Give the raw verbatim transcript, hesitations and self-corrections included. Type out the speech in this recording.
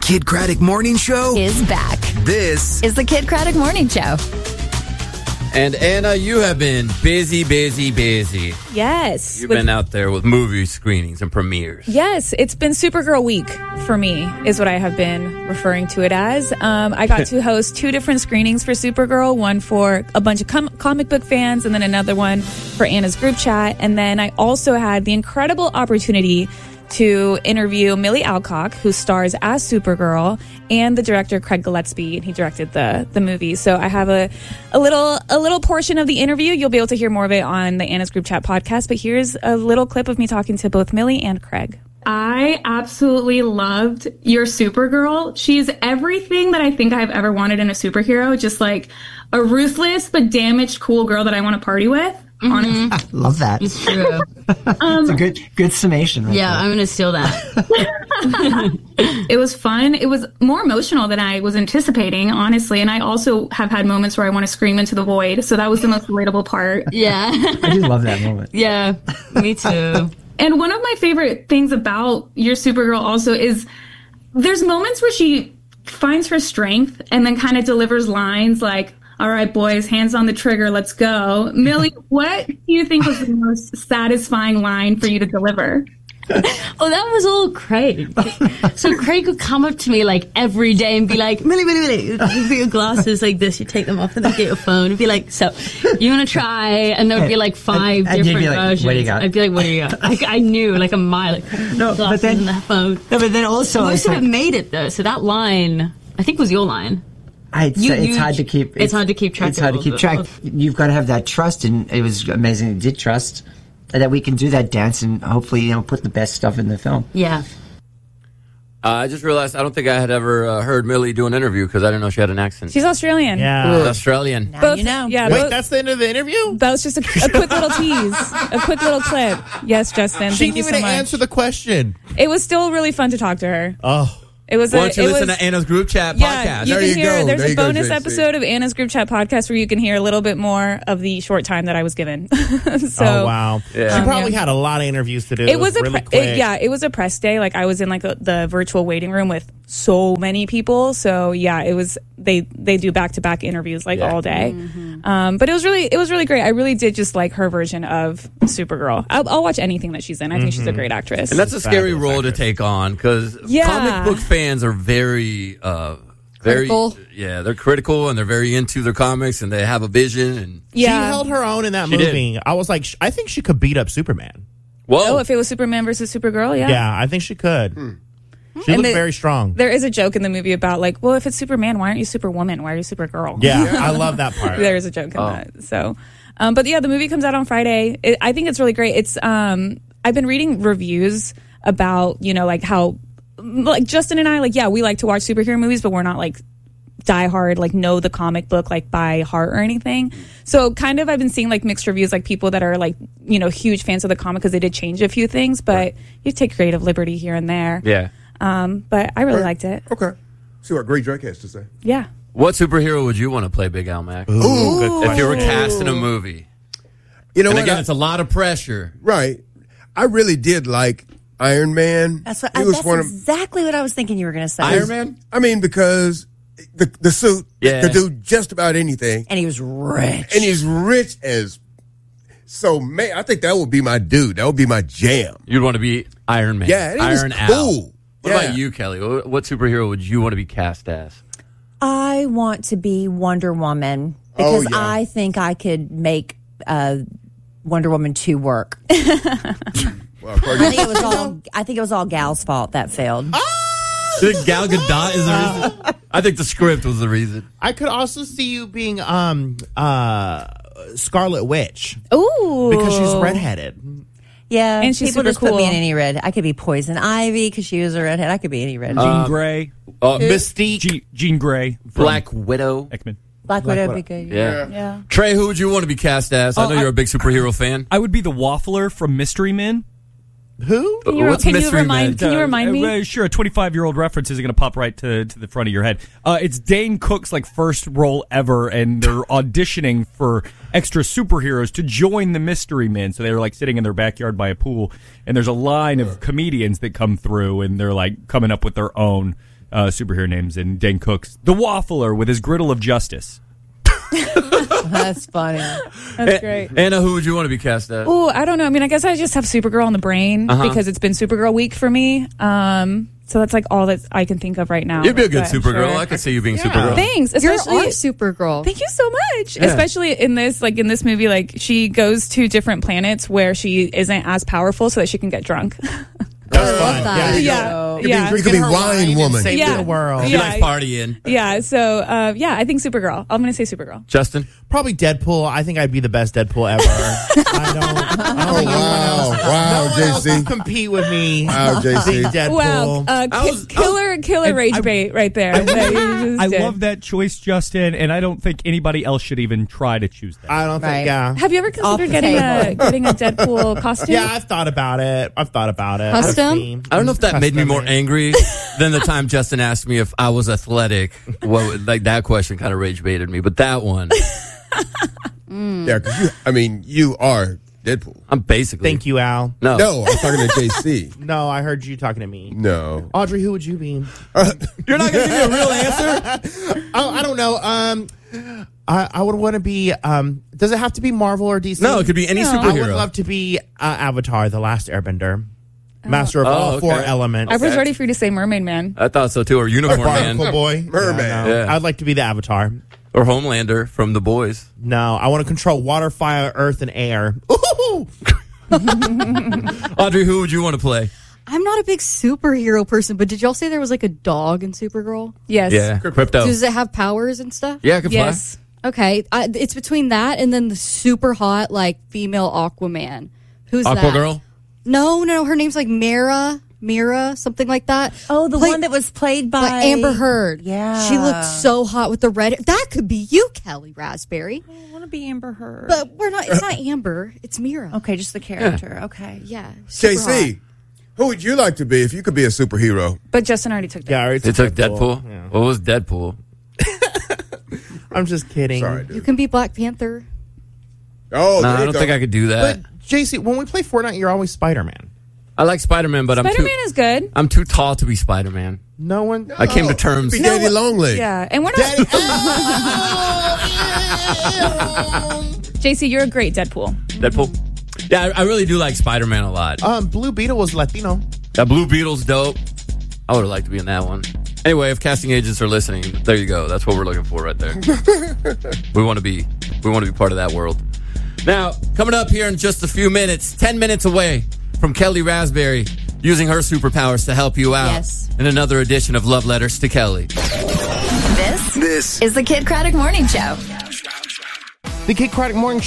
Kid Craddock Morning Show is back. This is the Kid Craddock Morning Show. And Anna, you have been busy, busy, busy. Yes. You've with, been out there with movie screenings and premieres. Yes, it's been Supergirl week for me, is what I have been referring to it as. Um, I got to host two different screenings for Supergirl, one for a bunch of com- comic book fans, and then another one for Anna's group chat. And then I also had the incredible opportunity to interview Millie Alcock, who stars as Supergirl, and the director Craig Gillespie, and he directed the the movie. So I have a a little a little portion of the interview. You'll be able to hear more of it on the Anna's Group Chat podcast. But here's a little clip of me talking to both Millie and Craig. I absolutely loved your Supergirl. She's everything that I think I've ever wanted in a superhero. Just like a ruthless but damaged cool girl that I want to party with. Mm-hmm. I love that. It's true. um, it's a good good summation. Right yeah, there. I'm going to steal that. It was fun. It was more emotional than I was anticipating, honestly. And I also have had moments where I want to scream into the void. So that was the most relatable part. Yeah. I do love that moment. Yeah, me too. And one of my favorite things about your Supergirl also is there's moments where she finds her strength and then kind of delivers lines like, all right, boys, hands on the trigger, let's go. Millie, what do you think was the most satisfying line for you to deliver? Oh, that was all Craig. So Craig would come up to me like every day and be like, Millie, Millie, Millie, you put your glasses like this, you take them off and then get your phone and be like, so you want to try? And there would be like five and, and different like, versions. What do you got? I'd be like, what do you got? Like, I knew like a mile, like no, glasses but then, and the phone. No, but then also most of like, it made it though. So that line, I think was your line. I'd You- say it's you- hard to keep. it's hard to keep track It's hard to of- keep track. of- You've got to have that trust, and it was amazing. You did trust that we can do that dance, and hopefully, you know, put the best stuff in the film. Yeah. Uh, I just realized I don't think I had ever uh, heard Millie do an interview because I didn't know she had an accent. She's Australian. Yeah. Ugh, Australian. Now Both, you know. Yeah, Wait, both- that's the end of the interview? that was just a, a quick little tease, a quick little clip. Yes, Justin. She Thank you didn't so even much. answer the question. It was still really fun to talk to her. Oh. It was. Why a, don't you it listen was, to Anna's Group Chat Yeah, podcast? you There can you hear. go. There's There a you go, bonus J C. episode of Anna's Group Chat podcast where you can hear a little bit more of the short time that I was given. so, oh, wow. Yeah. She Um, probably yeah. had a lot of interviews to do. It was a really pre- quick. it, yeah, it was a press day. Like I was in like a, the virtual waiting room with so many people. So yeah, it was they they do back to back interviews like Yeah. all day. Um, but it was really it was really great. I really did just like her version of Supergirl. I'll, I'll watch anything that she's in. I think she's a great actress. And that's a scary Fabulous role to actress. take on because Yeah. comic book fans are very, uh, very, Critical. yeah, they're critical and they're very into their comics and they have a vision. And She yeah. held her own in that She did. movie. I was like, sh- I think she could beat up Superman. whoa, Oh, if it was Superman versus Supergirl, yeah. Yeah, I think she could. She And looked the- very strong. There is a joke in the movie about like, well, if it's Superman, why aren't you Superwoman? Why are you Supergirl? Yeah, I love that part. There is a joke in Oh. that. So, um, but yeah, the movie comes out on Friday. It, I think it's really great. It's um, I've been reading reviews about you know like how like Justin and I like yeah we like to watch superhero movies, but we're not like die hard like know the comic book like by heart or anything. So kind of I've been seeing like mixed reviews, like people that are like you know huge fans of the comic because they did change a few things, but you take creative liberty here and there. yeah. Um, but I really Right. liked it. Okay. See what Great Drake has to say. Yeah. What superhero would you want to play, Big Al Mac? Ooh, good If you were question. cast in a movie, You know and what? again, I- it's a lot of pressure. right. I really did like Iron Man. That's what. He I, was that's one of- exactly what I was thinking you were going to say. Iron Man. I mean, because the the suit Yeah. could do just about anything, And he was rich. and he's rich as. So, man, I think that would be my dude. That would be my jam. You'd want to be Iron Man. Yeah, and he was Iron Al. cool. What Yeah. about you, Kelly? What what superhero would you want to be cast as? I want to be Wonder Woman Oh, because yeah. I think I could make uh, Wonder Woman two work. Well, pardon I me. think it was all. I think it was all Gal's fault that failed. You think Gal Gadot is the reason? I think the script was the reason. I could also see you being um uh Scarlet Witch Ooh. because she's redheaded. Yeah, And she's people super just put me in cool. any red. I could be Poison Ivy because she was a redhead. I could be any red. Uh, Jean Grey. Uh, Mystique. Jean, Jean Grey. from Black Widow. X-Men. Black Widow would be good. Yeah. Yeah. Trey, who would you want to be cast as? I Oh, know I- you're a big superhero fan. I would be the Waffler from Mystery Men. Who? Can you, What's can you Mystery remind? Man? Can you remind Uh, me? uh, sure, a twenty-five-year-old reference isn't going to pop right to, to the front of your head. Uh, it's Dane Cook's like first role ever, and they're auditioning for extra superheroes to join the Mystery Men. So they were like sitting in their backyard by a pool, and there's a line of comedians that come through, and they're like coming up with their own. uh, superhero names, and Dane Cook's the Waffler with his griddle of justice. That's funny. That's great. Anna, who would you want to be cast as? Oh, I don't know. I mean, I guess I just have Supergirl on the brain Uh-huh. because it's been Supergirl week for me. Um, so that's like all that I can think of right now. You'd be a good But I'm Supergirl. sure- I could see you being Yeah. Supergirl. Thanks. You're Especially, our Supergirl. Thank you so much. Yeah. Especially in this, like in this movie, like she goes to different planets where she isn't as powerful so that she can get drunk. That's I love fun. that. Yeah. You could Yeah. be, you could be Her wine and woman. Save Yeah. the world. She Yeah. likes partying. Yeah. So, uh, yeah, I think Supergirl. I'm going to say Supergirl. Justin? Probably Deadpool. I think I'd be the best Deadpool ever. I don't. I don't Oh, think no one wow. else- Wow, no one else J C. can compete with me. Wow, J C. Being Deadpool. Wow. Uh, I ki- was- killer, killer and rage I- bait right there. I, that you just I did. love that choice, Justin, and I don't think anybody else should even try to choose that. I don't think. Right. Yeah. Have you ever Off considered the getting a table. getting a Deadpool costume? Yeah, I've thought about it. I've thought about it. Custom? I've seen- I don't know if that made me more Custom. angry than the time Justin asked me if I was athletic. What, like that question kind of rage baited me, but that one, Yeah, because you, I mean, you are Deadpool. I'm basically. Thank you, Al. No. No, I'm talking to J C. No, I heard you talking to me. No. Audrey, who would you be? You're not going to give me a real answer? Oh, I don't know. Um, I, I would want to be. Um, does it have to be Marvel or D C? No, it could be any I would superhero. love to be uh, Avatar, the Last Airbender, master of Oh, all okay. four elements. I was ready for you to say Mermaid Man. I thought so too. Or Unicorn Man. Barnacle Boy, Merman. Yeah, no. Yeah. I'd like to be the Avatar. Or Homelander from The Boys. No, I want to control water, fire, earth, and air. Ooh! Audrey, who would you want to play? I'm not a big superhero person, but did y'all say there was like a dog in Supergirl? Yes. Yeah. Crypto. Does it have powers and stuff? Yeah, I can fly. Yes. Okay, I, it's between that and then the super hot like female Aquaman. Who's Aqua that? Girl? No, no, her name's like Mira, Mira, something like that. Oh, the Play- one that was played by, by Amber Heard. Yeah. she looked so hot with the red. That could be you, Kelly Raspberry. I want to be Amber Heard. But we're not. It's not Amber. It's Mira. okay, just the character. Okay. Yeah. J super C, who would you like to be if you could be a superhero? But Justin already took that. Yeah, I already They took Deadpool. Deadpool. Yeah. What was Deadpool? I'm just kidding. Sorry, hot. You dude. can be Black Panther. Oh, no, there I you don't go. think I could do that. But J C, when we play Fortnite, you're always Spider Man. I like Spider-Man, but I'm Spider too, Man is good. I'm too tall to be Spider-Man. No one. I came to Oh, terms. Be Daddy Longleg. Yeah. And we're not. Daddy. J C, you're a great Deadpool. Deadpool? Yeah, I, I really do like Spider-Man a lot. um, Blue Beetle was Latino. That Blue Beetle's dope. I would have liked to be in that one. Anyway, if casting agents are listening, there you go. That's what we're looking for right there. we want to be we want to be part of that world. Now, coming up here in just a few minutes, ten minutes away from Kelly Raspberry using her superpowers to help you out Yes. in another edition of Love Letters to Kelly. This This is the Kid Craddock Morning Show. The Kid Craddock Morning